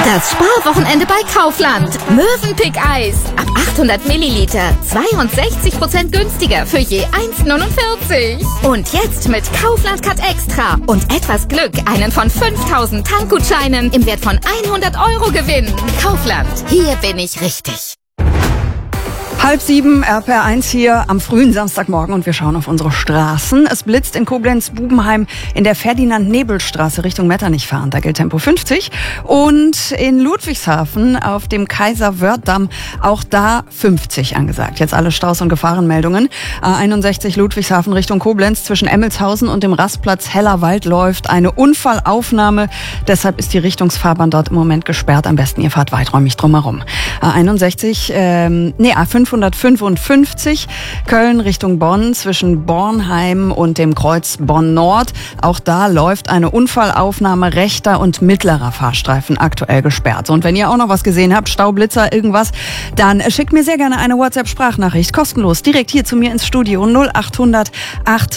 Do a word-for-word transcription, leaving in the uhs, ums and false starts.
Das Sparwochenende bei Kaufland. Mövenpick-Eis. Ab achthundert Milliliter. zweiundsechzig Prozent günstiger für je eins neunundvierzig. Und jetzt mit Kaufland Cut Extra und etwas Glück einen von fünftausend Tankgutscheinen im Wert von hundert Euro gewinnen. Kaufland. Hier bin ich richtig. Halb sieben, R P R eins hier am frühen Samstagmorgen und wir schauen auf unsere Straßen. Es blitzt in Koblenz-Bubenheim in der Ferdinand-Nebel-Straße Richtung Metternich fahren. Da gilt Tempo fünfzig. Und in Ludwigshafen auf dem Kaiser-Wörth-Damm auch da fünfzig angesagt. Jetzt alle Staus- und Gefahrenmeldungen. A einundsechzig Ludwigshafen Richtung Koblenz zwischen Emmelshausen und dem Rastplatz Hellerwald läuft eine Unfallaufnahme. Deshalb ist die Richtungsfahrbahn dort im Moment gesperrt. Am besten ihr fahrt weiträumig drumherum. A einundsechzig, ähm, nee, A fünfhundertfünfundfünfzig, Köln Richtung Bonn zwischen Bornheim und dem Kreuz Bonn-Nord. Auch da läuft eine Unfallaufnahme, rechter und mittlerer Fahrstreifen aktuell gesperrt. Und wenn ihr auch noch was gesehen habt, Staublitzer, irgendwas, dann schickt mir sehr gerne eine WhatsApp-Sprachnachricht, kostenlos, direkt hier zu mir ins Studio null achthundert acht